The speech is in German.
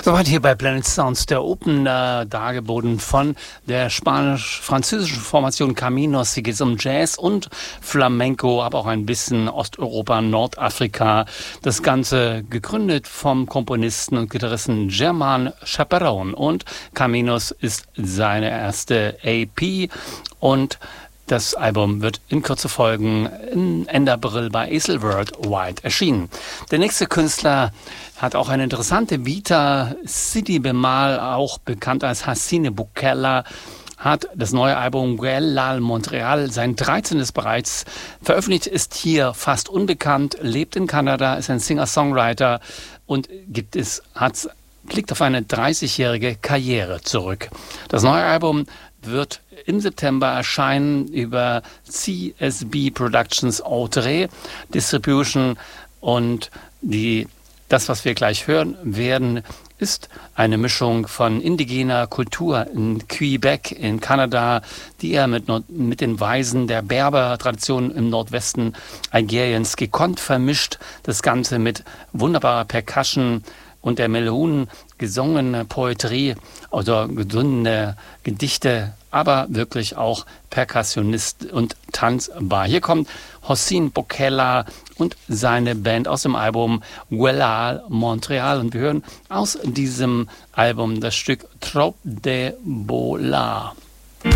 Soweit hier bei Planet Sounds der Opener, dargeboten von der spanisch-französischen Formation Caminos. Hier geht es um Jazz und Flamenco, aber auch ein bisschen Osteuropa, Nordafrika. Das Ganze gegründet vom Komponisten und Gitarristen Germán Chaperón. Und Caminos ist seine erste EP und das Album wird in Kürze folgen, Ende April bei Easel Worldwide erschienen. Der nächste Künstler hat auch eine interessante Vita. Sidi Bemal, auch bekannt als Hassine Bukella, hat das neue Album Guellal Montreal, sein 13. bereits veröffentlicht, ist hier fast unbekannt, lebt in Kanada, ist ein Singer-Songwriter und blickt auf eine 30-jährige Karriere zurück. Das neue Album wird im September erscheinen über CSB Productions Outre Distribution und das, was wir gleich hören werden, ist eine Mischung von indigener Kultur in Quebec in Kanada, die er mit den Weisen der Berber-Tradition im Nordwesten Algeriens gekonnt vermischt. Das Ganze mit wunderbarer Percussion und der Melonen gesungene Poetry oder gesungene Gedichte, aber wirklich auch Perkussionist und tanzbar. Hier kommt Hassine Bukella und seine Band aus dem Album Guellal Montreal und wir hören aus diesem Album das Stück Trop de Bola.